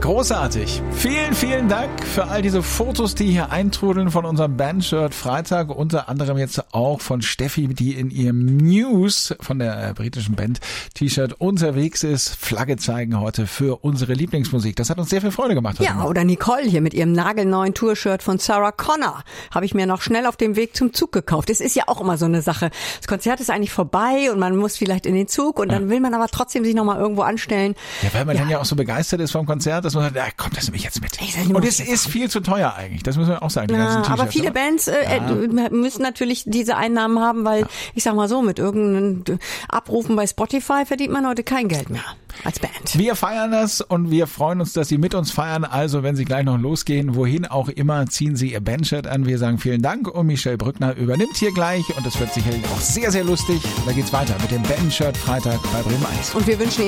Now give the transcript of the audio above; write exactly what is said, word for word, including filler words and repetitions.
Großartig. Vielen, vielen Dank für all diese Fotos, die hier eintrudeln von unserem Bandshirt Freitag. Unter anderem jetzt auch von Steffi, die in ihrem News von der äh, britischen Band T-Shirt unterwegs ist. Flagge zeigen heute für unsere Lieblingsmusik. Das hat uns sehr viel Freude gemacht. Ja, Mal. Oder Nicole hier mit ihrem nagelneuen Tour-Shirt von Sarah Connor. Habe ich mir noch schnell auf dem Weg zum Zug gekauft. Es ist ja auch immer so eine Sache. Das Konzert ist eigentlich vorbei und man muss vielleicht in den Zug und dann will man aber trotzdem sich noch mal irgendwo anstellen. Ja, weil man ja. dann ja auch so begeistert ist vom Konzert, dass man sagt, ja, komm, das nehme ich jetzt mit. Sag, und es ist viel zu teuer eigentlich, das müssen wir auch sagen. Die ganzen ja, T-Shirts, aber viele oder? Bands äh, ja. müssen natürlich diese Einnahmen haben, weil, ja. ich sag mal so, mit irgendeinem Abrufen bei Spotify verdient man heute kein Geld mehr als Band. Wir feiern das und wir freuen uns, dass Sie mit uns feiern. Also, wenn Sie gleich noch losgehen, wohin auch immer, ziehen Sie Ihr Bandshirt an. Wir sagen vielen Dank und Michelle Brückner übernimmt hier gleich und das wird sicherlich auch sehr, sehr lustig. Da geht's weiter mit dem Bandshirt Freitag bei Bremen eins. Und wir wünschen